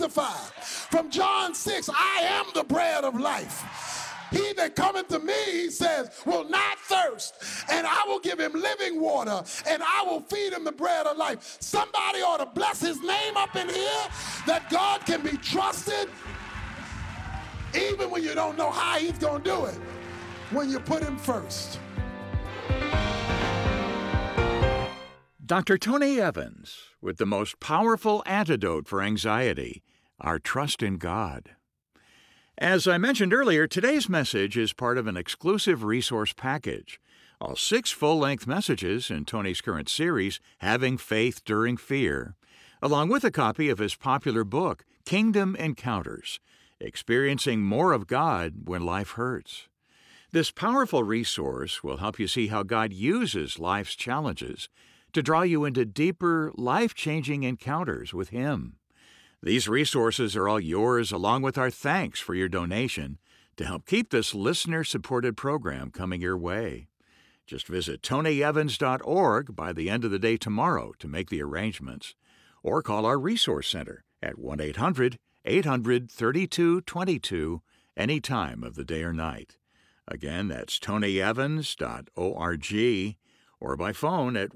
From John 6, I am the bread of life. He that cometh to me, he says, will not thirst, and I will give him living water, and I will feed him the bread of life. Somebody ought to bless his name up in here, that God can be trusted, even when you don't know how he's going to do it, when you put him first. Dr. Tony Evans with the most powerful antidote for anxiety, our trust in God. As I mentioned earlier, today's message is part of an exclusive resource package. All 6 full-length messages in Tony's current series, Having Faith During Fear, along with a copy of his popular book, Kingdom Encounters, Experiencing More of God When Life Hurts. This powerful resource will help you see how God uses life's challenges to draw you into deeper, life-changing encounters with Him. These resources are all yours, along with our thanks for your donation to help keep this listener-supported program coming your way. Just visit tonyevans.org by the end of the day tomorrow to make the arrangements, or call our Resource Center at 1-800-800-3222 any time of the day or night. Again, that's tonyevans.org, or by phone at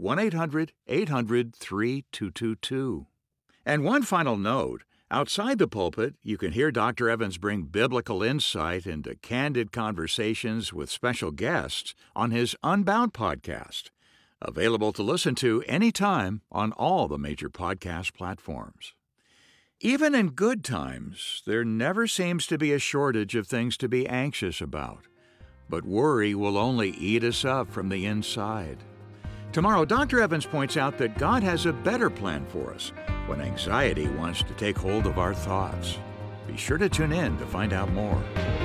1-800-800-3222. And one final note, outside the pulpit, you can hear Dr. Evans bring biblical insight into candid conversations with special guests on his Unbound podcast, available to listen to anytime on all the major podcast platforms. Even in good times, there never seems to be a shortage of things to be anxious about, but worry will only eat us up from the inside. Tomorrow, Dr. Evans points out that God has a better plan for us when anxiety wants to take hold of our thoughts. Be sure to tune in to find out more.